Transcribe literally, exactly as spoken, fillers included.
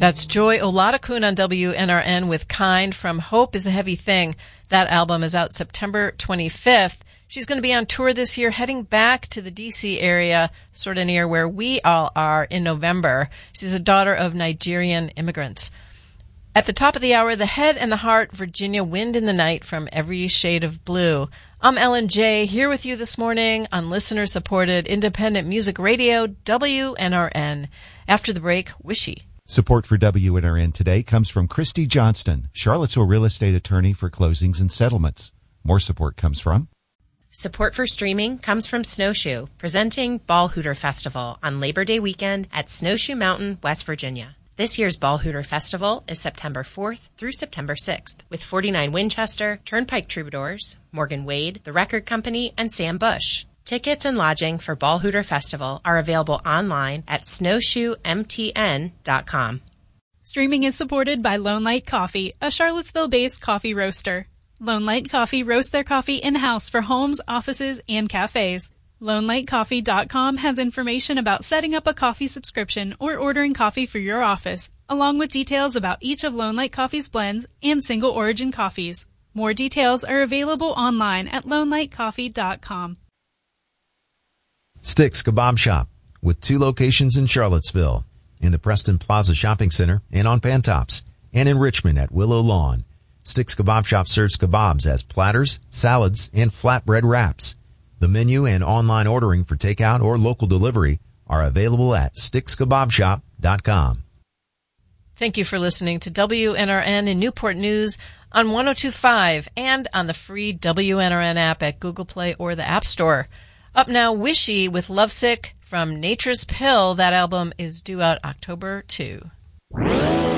That's Joy Oladokun on W N R N with Kind from Hope is a Heavy Thing. That album is out September twenty-fifth. She's going to be on tour this year, heading back to the D C area, sort of near where we all are, in November. She's a daughter of Nigerian immigrants. At the top of the hour, The Head and the Heart, Virginia Wind in the Night from Every Shade of Blue. I'm Ellen Jay, here with you this morning on listener-supported independent music radio, W N R N. After the break, Wishy. Support for W N R N today comes from Christy Johnston, Charlottesville real estate attorney for closings and settlements. More support comes from... Support for streaming comes from Snowshoe, presenting Ball Hooter Festival on Labor Day weekend at Snowshoe Mountain, West Virginia. This year's Ball Hooter Festival is September fourth through September sixth, with forty-nine Winchester, Turnpike Troubadours, Morgan Wade, The Record Company, and Sam Bush. Tickets and lodging for Ball Hooter Festival are available online at snowshoe m t n dot com. Streaming is supported by Lone Light Coffee, a Charlottesville-based coffee roaster. Lone Light Coffee roasts their coffee in-house for homes, offices, and cafes. lone light coffee dot com has information about setting up a coffee subscription or ordering coffee for your office, along with details about each of Lone Light Coffee's blends and single origin coffees. More details are available online at lone light coffee dot com. Sticks Kebab Shop, with two locations in Charlottesville, in the Preston Plaza Shopping Center and on Pantops, and in Richmond at Willow Lawn. Sticks Kebab Shop serves kebabs as platters, salads, and flatbread wraps. The menu and online ordering for takeout or local delivery are available at sticks kebab shop dot com. Thank you for listening to W N R N in Newport News on one oh two point five and on the free W N R N app at Google Play or the App Store. Up now, Wishy with Lovesick from Nature's Pill. That album is due out October second.